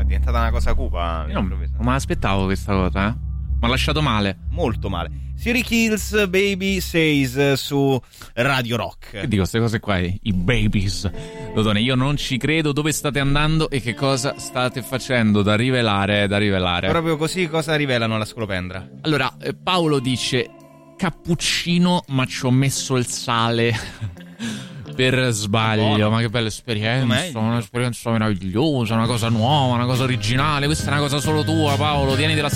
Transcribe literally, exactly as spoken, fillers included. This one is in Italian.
diventata una cosa cupa. Io non, non me l'aspettavo questa cosa, eh. Mi ha lasciato male. Molto male. Siri Kills Baby Says su Radio Rock. Che dico, queste cose qua, i babies. Dodone, io non ci credo. Dove state andando e che cosa state facendo? Da rivelare, da rivelare. Proprio così, cosa rivelano alla scolopendra? Allora, eh, Paolo dice cappuccino, ma ci ho messo il sale per sbaglio. Buono. Ma che bella esperienza, un'esperienza meravigliosa, una cosa nuova, una cosa originale. Questa è una cosa solo tua, Paolo. Tienitela